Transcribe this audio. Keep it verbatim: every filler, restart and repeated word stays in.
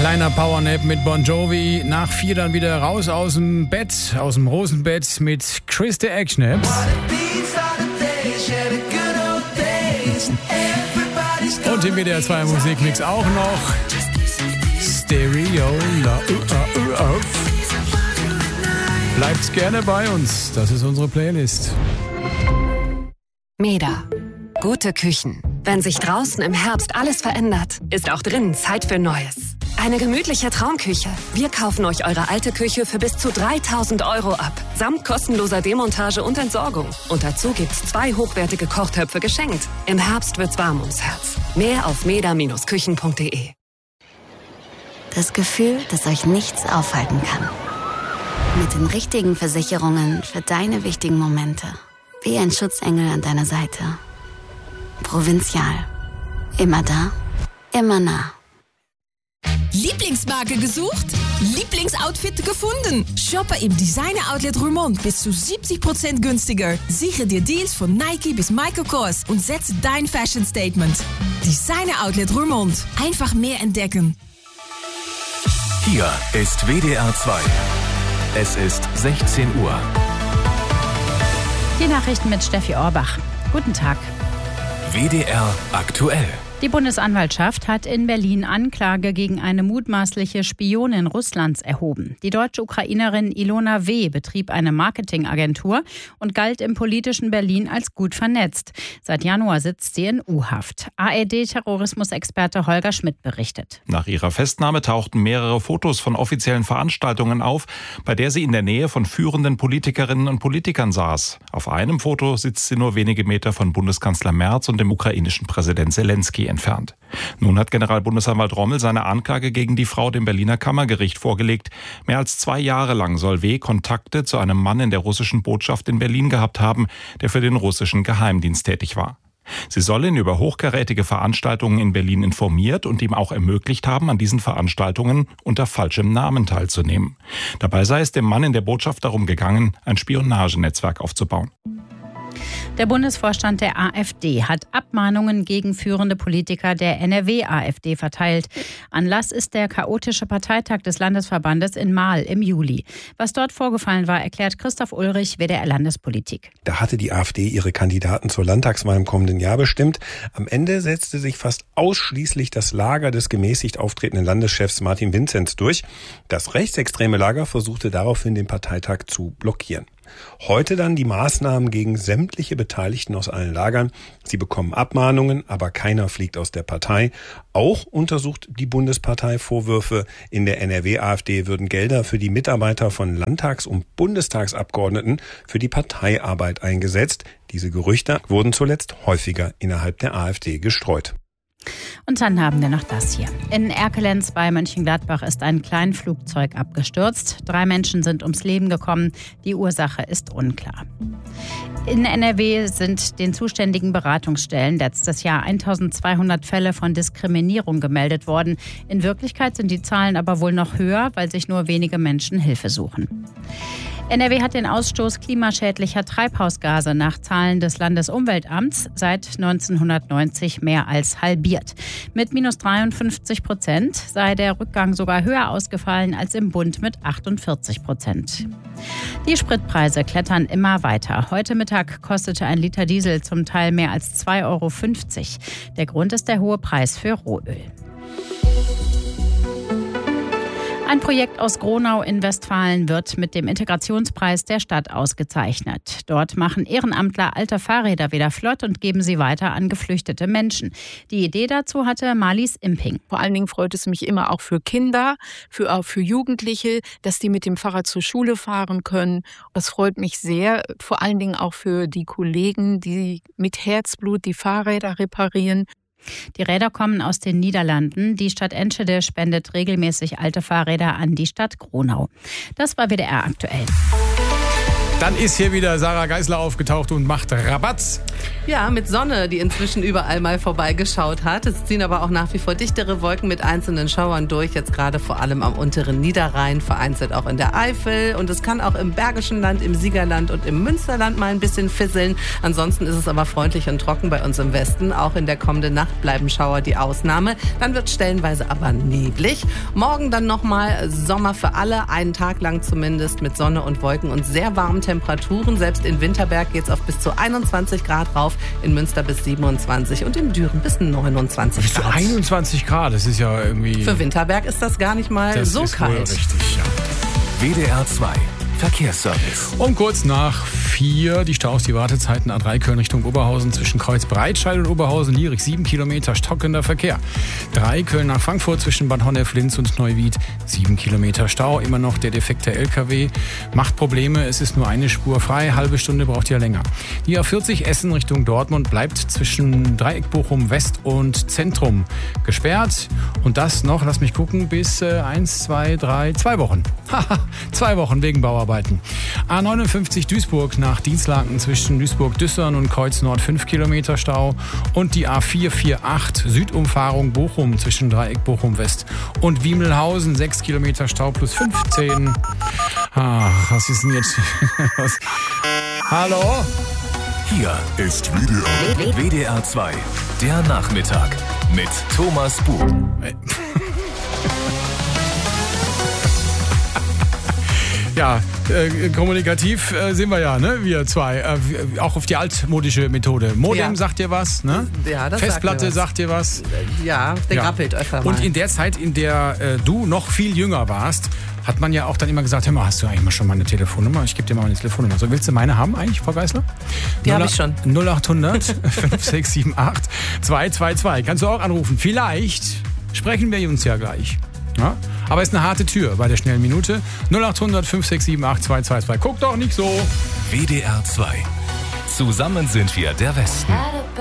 Kleiner Powernap mit Bon Jovi. Nach vier dann wieder raus aus dem Bett, aus dem Rosenbett mit Chris the Action. Und im W D R zwei Musikmix auch noch Stereo Love. Bleibt gerne bei uns, das ist unsere Playlist. Meda. Gute Küchen. Wenn sich draußen im Herbst alles verändert, ist auch drinnen Zeit für Neues. Eine gemütliche Traumküche. Wir kaufen euch eure alte Küche für bis zu dreitausend Euro ab. Samt kostenloser Demontage und Entsorgung. Und dazu gibt's zwei hochwertige Kochtöpfe geschenkt. Im Herbst wird's warm ums Herz. Mehr auf meda Bindestrich küchen punkt de. Das Gefühl, dass euch nichts aufhalten kann. Mit den richtigen Versicherungen für deine wichtigen Momente. Wie ein Schutzengel an deiner Seite. Provinzial. Immer da, immer nah. Lieblingsmarke gesucht? Lieblingsoutfit gefunden? Shoppe im Designer-Outlet Roermond bis zu siebzig Prozent günstiger. Sichere dir Deals von Nike bis Michael Kors und setze dein Fashion-Statement. Designer-Outlet Roermond. Einfach mehr entdecken. Hier ist W D R zwei. Es ist sechzehn Uhr. Die Nachrichten mit Steffi Orbach. Guten Tag. W D R aktuell. Die Bundesanwaltschaft hat in Berlin Anklage gegen eine mutmaßliche Spionin Russlands erhoben. Die deutsche Ukrainerin Ilona W. betrieb eine Marketingagentur und galt im politischen Berlin als gut vernetzt. Seit Januar sitzt sie in U-Haft. A R D-Terrorismusexperte Holger Schmidt berichtet. Nach ihrer Festnahme tauchten mehrere Fotos von offiziellen Veranstaltungen auf, bei der sie in der Nähe von führenden Politikerinnen und Politikern saß. Auf einem Foto sitzt sie nur wenige Meter von Bundeskanzler Merz und dem ukrainischen Präsident Zelensky entfernt. Nun hat Generalbundesanwalt Rommel seine Anklage gegen die Frau dem Berliner Kammergericht vorgelegt. Mehr als zwei Jahre lang soll W. Kontakte zu einem Mann in der russischen Botschaft in Berlin gehabt haben, der für den russischen Geheimdienst tätig war. Sie soll ihn über hochkarätige Veranstaltungen in Berlin informiert und ihm auch ermöglicht haben, an diesen Veranstaltungen unter falschem Namen teilzunehmen. Dabei sei es dem Mann in der Botschaft darum gegangen, ein Spionagenetzwerk aufzubauen. Der Bundesvorstand der AfD hat Abmahnungen gegen führende Politiker der N R W-AfD verteilt. Anlass ist der chaotische Parteitag des Landesverbandes in Marl im Juli. Was dort vorgefallen war, erklärt Christoph Ulrich, W D R Landespolitik. Da hatte die AfD ihre Kandidaten zur Landtagswahl im kommenden Jahr bestimmt. Am Ende setzte sich fast ausschließlich das Lager des gemäßigt auftretenden Landeschefs Martin Vinzenz durch. Das rechtsextreme Lager versuchte daraufhin, den Parteitag zu blockieren. Heute dann die Maßnahmen gegen sämtliche Beteiligten aus allen Lagern. Sie bekommen Abmahnungen, aber keiner fliegt aus der Partei. Auch untersucht die Bundespartei Vorwürfe. In der N R W-AfD würden Gelder für die Mitarbeiter von Landtags- und Bundestagsabgeordneten für die Parteiarbeit eingesetzt. Diese Gerüchte wurden zuletzt häufiger innerhalb der AfD gestreut. Und dann haben wir noch das hier. In Erkelenz bei Mönchengladbach ist ein Kleinflugzeug abgestürzt. Drei Menschen sind ums Leben gekommen. Die Ursache ist unklar. In N R W sind den zuständigen Beratungsstellen letztes Jahr eintausendzweihundert Fälle von Diskriminierung gemeldet worden. In Wirklichkeit sind die Zahlen aber wohl noch höher, weil sich nur wenige Menschen Hilfe suchen. N R W hat den Ausstoß klimaschädlicher Treibhausgase nach Zahlen des Landesumweltamts seit neunzehnhundertneunzig mehr als halbiert. Mit minus dreiundfünfzig Prozent sei der Rückgang sogar höher ausgefallen als im Bund mit achtundvierzig Prozent. Die Spritpreise klettern immer weiter. Heute Mittag kostete ein Liter Diesel zum Teil mehr als zwei Euro fünfzig. Der Grund ist der hohe Preis für Rohöl. Ein Projekt aus Gronau in Westfalen wird mit dem Integrationspreis der Stadt ausgezeichnet. Dort machen Ehrenamtler alte Fahrräder wieder flott und geben sie weiter an geflüchtete Menschen. Die Idee dazu hatte Marlies Imping. Vor allen Dingen freut es mich immer auch für Kinder, für, auch für Jugendliche, dass die mit dem Fahrrad zur Schule fahren können. Das freut mich sehr, vor allen Dingen auch für die Kollegen, die mit Herzblut die Fahrräder reparieren. Die Räder kommen aus den Niederlanden. Die Stadt Enschede spendet regelmäßig alte Fahrräder an die Stadt Gronau. Das war W D R aktuell. Dann ist hier wieder Sarah Geisler aufgetaucht und macht Rabatz. Ja, mit Sonne, die inzwischen überall mal vorbeigeschaut hat. Es ziehen aber auch nach wie vor dichtere Wolken mit einzelnen Schauern durch. Jetzt gerade vor allem am unteren Niederrhein, vereinzelt auch in der Eifel. Und es kann auch im Bergischen Land, im Siegerland und im Münsterland mal ein bisschen fisseln. Ansonsten ist es aber freundlich und trocken bei uns im Westen. Auch in der kommenden Nacht bleiben Schauer die Ausnahme. Dann wird stellenweise aber neblig. Morgen dann nochmal Sommer für alle, einen Tag lang zumindest mit Sonne und Wolken und sehr warmen Temperaturen. Selbst in Winterberg geht es auf bis zu einundzwanzig Grad rauf, in Münster bis siebenundzwanzig und in Düren bis neunundzwanzig Bis zu Grad. einundzwanzig Grad, das ist ja irgendwie... Für Winterberg ist das gar nicht mal das so ist kalt. Wohl richtig, ja. W D R zwei Verkehrsservice. Um kurz nach vier die Staus, die Wartezeiten A drei Köln Richtung Oberhausen zwischen Kreuz Breitscheid und Oberhausen, Lierig, sieben Kilometer stockender Verkehr. drei Köln nach Frankfurt zwischen Bad Honnef, Linz und Neuwied, sieben Kilometer Stau. Immer noch der defekte L K W macht Probleme, es ist nur eine Spur frei, halbe Stunde braucht ihr länger. Die A vierzig Essen Richtung Dortmund bleibt zwischen Dreieck Bochum West und Zentrum gesperrt. Und das noch, lass mich gucken, bis äh, eins, zwei, drei, zwei Wochen. Haha, zwei Wochen wegen Bauarbeiten. A neunundfünfzig Duisburg nach Dienstlaken zwischen Duisburg-Düssern und Kreuz Nord fünf Kilometer Stau. Und die A vier vier acht Südumfahrung Bochum zwischen Dreieck Bochum West und Wiemelhausen, sechs Kilometer Stau plus fünfzehn. Ach, was ist denn jetzt? Was? Hallo? Hier ist W D R zwei, der Nachmittag mit Thomas Buch. Ja, äh, kommunikativ äh, sind wir ja, ne? Wir zwei. Äh, auch auf die altmodische Methode. Modem Ja. sagt dir was, ne? Ja, das Festplatte sagt mir was. sagt dir was. Ja, der Ja. grappelt öfter mal. Und in der Zeit, in der äh, du noch viel jünger warst, hat man ja auch dann immer gesagt, hör mal, hast du eigentlich mal schon meine Telefonnummer? Ich gebe dir mal meine Telefonnummer. So, willst du meine haben eigentlich, Frau Geisler? Die habe ich schon. null acht hundert fünf sechs sieben acht zwei zwei zwei. Kannst du auch anrufen. Vielleicht sprechen wir uns ja gleich. Ja? Aber ist eine harte Tür bei der schnellen Minute. null acht hundert fünf sechs sieben acht zwei zwei zwei. Guck doch nicht so. W D R zwei. Zusammen sind wir der Westen.